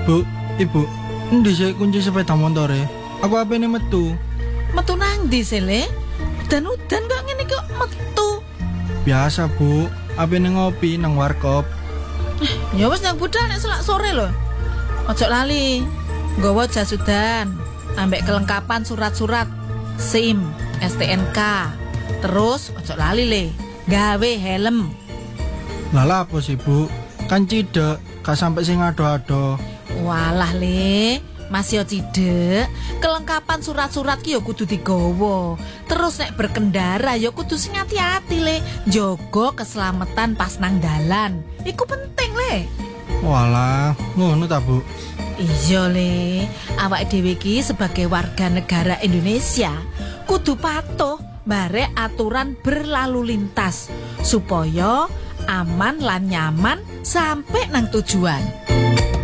Bu, Ibu, endi sih kunci sepeda motore? Aku apene metu. Metu nang ndi sele? Udan-udan kok ngene kok metu. Biasa, Bu. Apene ngopi nang warkop. Ya wis nang budal nek selak sore lho. Ojo lali. Nggawa jas udan, ambek kelengkapan surat-surat SIM, STNK. Terus ojo lali le, gawe helm. Lala apa sih, Bu? Kan cidek, gak sampai sing ado-ado. Walah le, masih cidek. Kelengkapan surat-surat ki ya kudu digawa. Terus nek berkendara ya kudu sing hati-hati le, njogo keselamatan pas nang dalan. Iku penting le. Walah, ngono ta, Bu? Iya le, awak dhewe iki sebagai warga negara Indonesia kudu patuh barek aturan berlalu lintas supaya aman lan nyaman sampai nang tujuan.